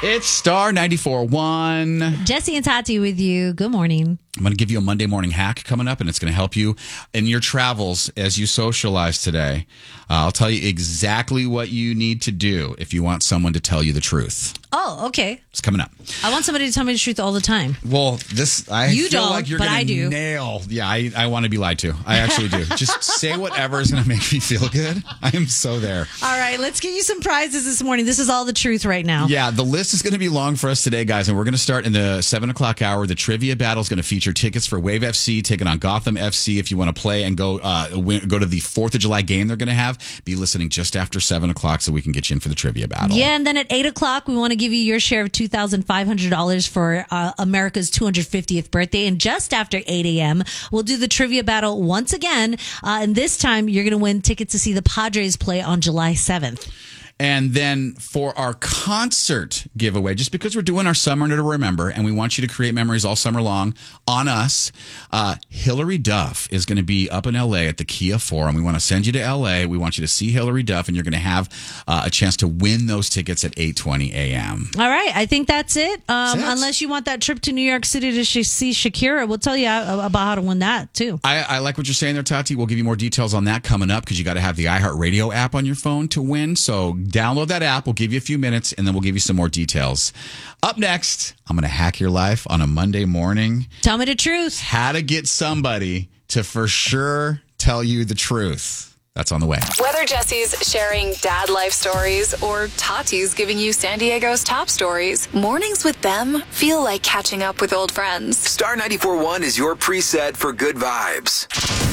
It's Star 94.1. Jesse and Tati with you. Good morning. I'm going to give you a Monday morning hack coming up, and it's going to help you in your travels as you socialize today. I'll tell you exactly what you need to do if you want someone to tell you the truth. Oh, okay. It's coming up. I want somebody to tell me the truth all the time. Well, You feel don't, like you're but I going to do. nail. Yeah, I want to be lied to. I actually do. Just say whatever is going to make me feel good. I am so there. All right, let's get you some prizes this morning. This is all the truth right now. Yeah, the list is going to be long for us today, guys, and we're going to start in the 7 o'clock hour. The trivia battle is going to feature tickets for Wave FC, taking on Gotham FC. If you want to play and go to the 4th of July game they're going to have, be listening just after 7 o'clock so we can get you in for the trivia battle. Yeah, and then at 8 o'clock, we want to give you your share of $2,500 for America's 250th birthday. And just after 8 a.m., we'll do the trivia battle once again. And this time, you're going to win tickets to see the Padres play on July 7th. And then for our concert giveaway, just because we're doing our summer to remember and we want you to create memories all summer long on us, Hillary Duff is going to be up in L.A. at the Kia Forum. We want to send you to L.A. We want you to see Hillary Duff, and you're going to have a chance to win those tickets at 8:20 a.m. All right. I think that's it. That's it. Unless you want that trip to New York City to see Shakira. We'll tell you about how to win that, too. I like what you're saying there, Tati. We'll give you more details on that coming up because you got to have the iHeartRadio app on your phone to win. So download that app. We'll give you a few minutes, and then we'll give you some more details. Up next, I'm going to hack your life on a Monday morning. Tell me the truth. How to get somebody to for sure tell you the truth. That's on the way. Whether Jesse's sharing dad life stories or Tati's giving you San Diego's top stories, mornings with them feel like catching up with old friends. Star 94.1 is your preset for good vibes.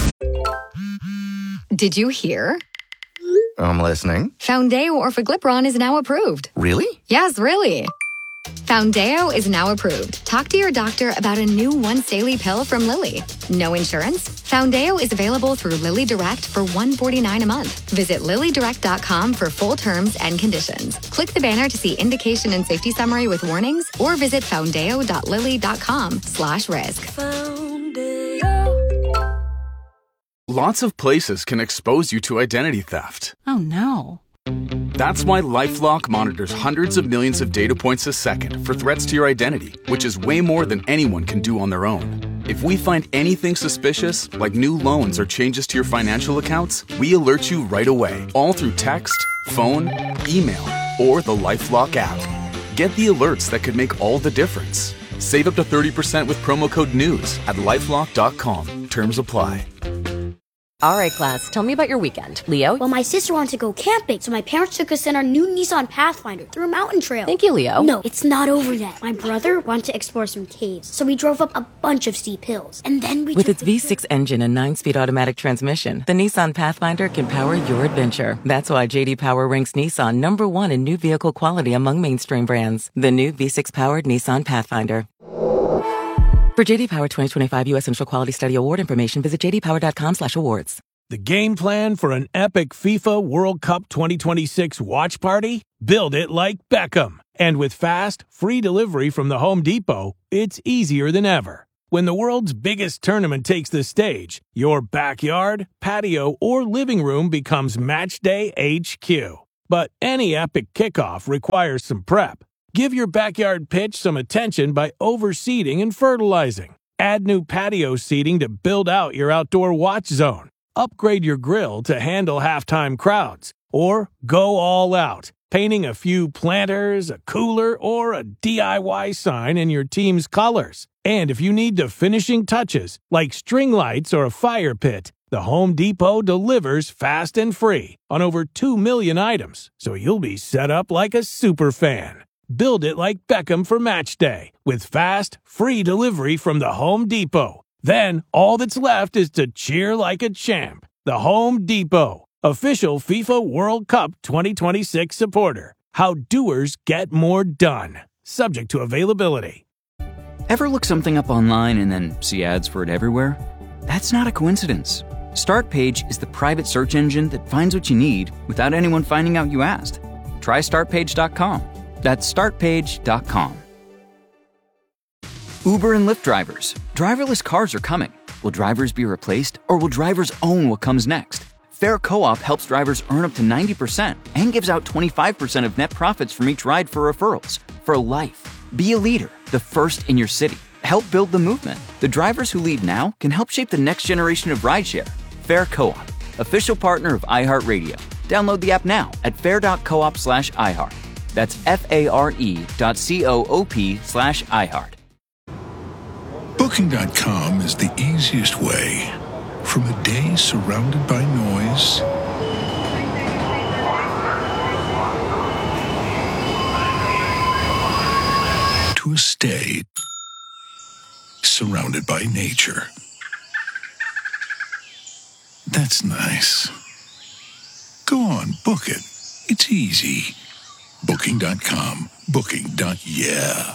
Did you hear? I'm listening. Foundeo Orforglipron is now approved. Really? Yes, really. Foundeo is now approved. Talk to your doctor about a new once daily pill from Lilly. No insurance? Foundeo is available through Lilly Direct for $149 a month. Visit LillyDirect.com for full terms and conditions. Click the banner to see indication and safety summary with warnings, or visit foundeo.lilly.com/risk. Lots of places can expose you to identity theft. Oh, no. That's why LifeLock monitors hundreds of millions of data points a second for threats to your identity, which is way more than anyone can do on their own. If we find anything suspicious, like new loans or changes to your financial accounts, we alert you right away, all through text, phone, email, or the LifeLock app. Get the alerts that could make all the difference. Save up to 30% with promo code NEWS at LifeLock.com. Terms apply. All right, class, tell me about your weekend. Leo? Well, my sister wanted to go camping, so my parents took us in our new Nissan Pathfinder through a mountain trail. Thank you, Leo. No, it's not over yet. My brother wanted to explore some caves, so we drove up a bunch of steep hills. And then we With its V6 engine and 9-speed automatic transmission, the Nissan Pathfinder can power your adventure. That's why J.D. Power ranks Nissan #1 in new vehicle quality among mainstream brands. The new V6-powered Nissan Pathfinder. For J.D. Power 2025 U.S. Initial Quality Study Award information, visit jdpower.com/awards. The game plan for an epic FIFA World Cup 2026 watch party? Build it like Beckham. And with fast, free delivery from the Home Depot, it's easier than ever. When the world's biggest tournament takes the stage, your backyard, patio, or living room becomes Matchday HQ. But any epic kickoff requires some prep. Give your backyard pitch some attention by overseeding and fertilizing. Add new patio seating to build out your outdoor watch zone. Upgrade your grill to handle halftime crowds. Or go all out, painting a few planters, a cooler, or a DIY sign in your team's colors. And if you need the finishing touches, like string lights or a fire pit, the Home Depot delivers fast and free on over 2 million items, so you'll be set up like a super fan. Build it like Beckham for Match Day with fast, free delivery from the Home Depot. Then all that's left is to cheer like a champ. The Home Depot, official FIFA World Cup 2026 supporter. How doers get more done. Subject to availability. Ever look something up online and then see ads for it everywhere? That's not a coincidence. Startpage is the private search engine that finds what you need without anyone finding out you asked. Try startpage.com. That's startpage.com. Uber and Lyft drivers. Driverless cars are coming. Will drivers be replaced, or will drivers own what comes next? Fair Co-op helps drivers earn up to 90% and gives out 25% of net profits from each ride for referrals. For life. Be a leader, the first in your city. Help build the movement. The drivers who lead now can help shape the next generation of rideshare. Fair Co-op, official partner of iHeartRadio. Download the app now at fair.coop/iHeart. That's FARE.coop/iHeart. Booking.com is the easiest way. From a day surrounded by noise to a stay surrounded by nature. That's nice. Go on, book it. It's easy. Booking.com. Booking.yeah.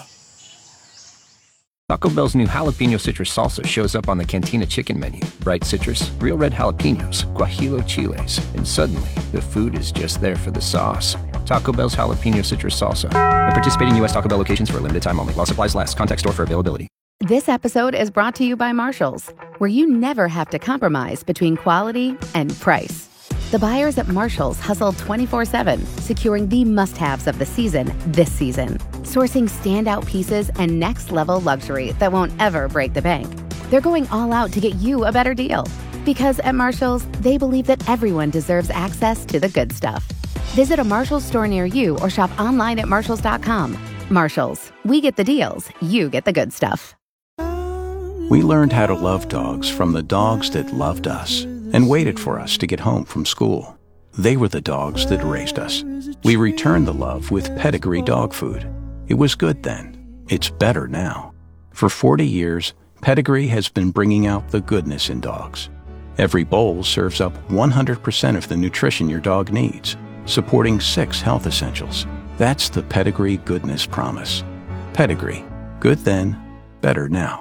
Taco Bell's new jalapeno citrus salsa shows up on the Cantina chicken menu. Bright citrus, real red jalapenos, guajillo chiles, and suddenly the food is just there for the sauce. Taco Bell's jalapeno citrus salsa. At participating U.S. Taco Bell locations for a limited time only. While supplies last. Contact store for availability. This episode is brought to you by Marshalls, where you never have to compromise between quality and price. The buyers at Marshalls hustle 24/7, securing the must-haves of the season this season. Sourcing standout pieces and next-level luxury that won't ever break the bank. They're going all out to get you a better deal. Because at Marshalls, they believe that everyone deserves access to the good stuff. Visit a Marshalls store near you or shop online at Marshalls.com. Marshalls, we get the deals, you get the good stuff. We learned how to love dogs from the dogs that loved us and waited for us to get home from school. They were the dogs that raised us. We returned the love with Pedigree dog food. It was good then. It's better now. For 40 years, Pedigree has been bringing out the goodness in dogs. Every bowl serves up 100% of the nutrition your dog needs, supporting 6 health essentials. That's the Pedigree Goodness Promise. Pedigree. Good then, better now.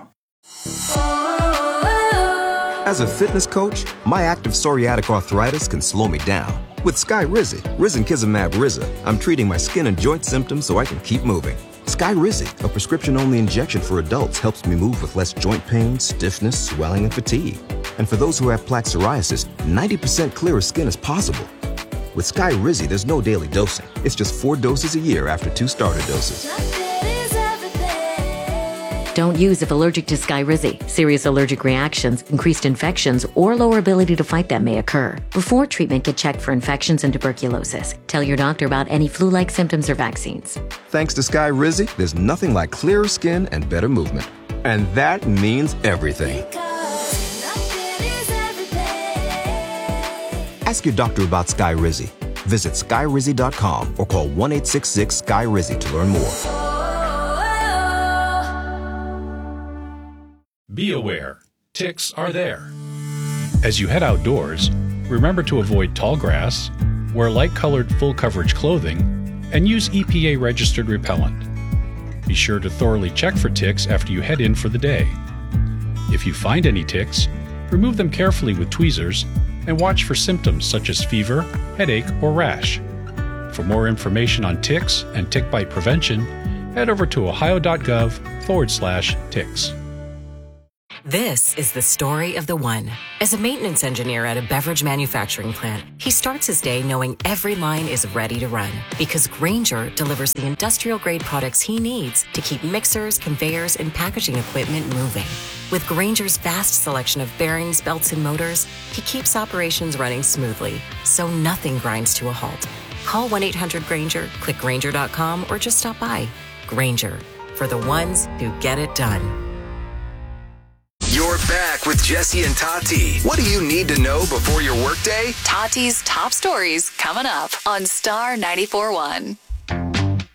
As a fitness coach, my active psoriatic arthritis can slow me down. With Skyrizi, risankizumab Riza, I'm treating my skin and joint symptoms so I can keep moving. Skyrizi, a prescription-only injection for adults, helps me move with less joint pain, stiffness, swelling, and fatigue. And for those who have plaque psoriasis, 90% clearer skin is possible. With Skyrizi, there's no daily dosing. It's just 4 doses a year after 2 starter doses. Don't use if allergic to Skyrizi. Serious allergic reactions, increased infections, or lower ability to fight them may occur. Before treatment, get checked for infections and tuberculosis. Tell your doctor about any flu-like symptoms or vaccines. Thanks to Skyrizi, there's nothing like clearer skin and better movement. And that means everything. Ask your doctor about Skyrizi. Visit Skyrizi.com or call 1-866-SKY-RIZI to learn more. Be aware, ticks are there. As you head outdoors, remember to avoid tall grass, wear light-colored full-coverage clothing, and use EPA-registered repellent. Be sure to thoroughly check for ticks after you head in for the day. If you find any ticks, remove them carefully with tweezers and watch for symptoms such as fever, headache, or rash. For more information on ticks and tick bite prevention, head over to ohio.gov/ticks. This is the story of the one. As a maintenance engineer at a beverage manufacturing plant, he starts his day knowing every line is ready to run because Grainger delivers the industrial-grade products he needs to keep mixers, conveyors, and packaging equipment moving. With Grainger's vast selection of bearings, belts, and motors, he keeps operations running smoothly, so nothing grinds to a halt. Call 1-800-GRAINGER, click Grainger.com, or just stop by. Grainger, for the ones who get it done. You're back with Jesse and Tati. What do you need to know before your workday? Tati's top stories coming up on Star 94.1.